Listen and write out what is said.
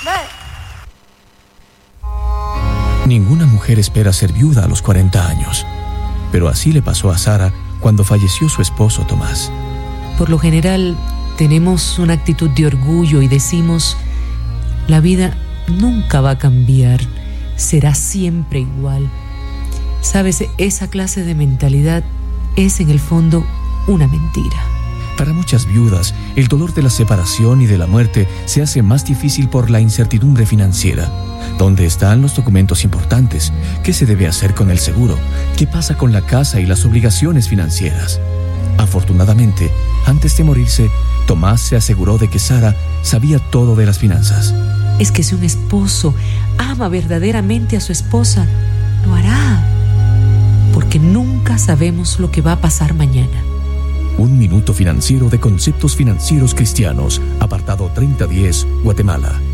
Ninguna mujer espera ser viuda a los 40 años, pero así le pasó a Sara cuando falleció su esposo Tomás. Por lo general, tenemos una actitud de orgullo y decimos, la vida nunca va a cambiar, será siempre igual. Sabes, esa clase de mentalidad es en el fondo una mentira. Para muchas viudas, el dolor de la separación y de la muerte se hace más difícil por la incertidumbre financiera. ¿Dónde están los documentos importantes? ¿Qué se debe hacer con el seguro? ¿Qué pasa con la casa y las obligaciones financieras? Afortunadamente, antes de morirse, Tomás se aseguró de que Sara sabía todo de las finanzas. Es que si un esposo ama verdaderamente a su esposa, lo hará, porque nunca sabemos lo que va a pasar mañana. Un minuto financiero de Conceptos Financieros Cristianos, apartado 3010, Guatemala.